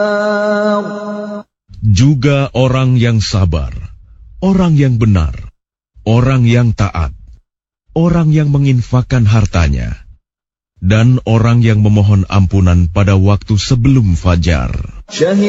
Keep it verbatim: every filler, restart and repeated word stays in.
Juga orang yang sabar, orang yang benar, orang yang taat, orang yang menginfakkan hartanya, dan orang yang memohon ampunan pada waktu sebelum fajar.